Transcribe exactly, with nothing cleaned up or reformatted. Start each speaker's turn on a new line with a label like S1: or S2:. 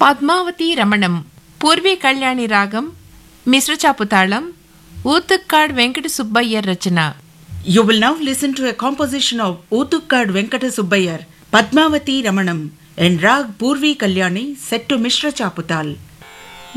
S1: పద్మావతి రమణం పూర్వీ కళ్యాణి రాగం మిశ్రచాపు తాళం ఊతుక్కాడ్ వెంకట సుబ్బయ్యర్ రచన.
S2: You will now listen to a composition of Ootukkad Venkata Subbayar, Padmavati Ramanam, and Rag Purvi Kalyani set to Mishra Chaputal.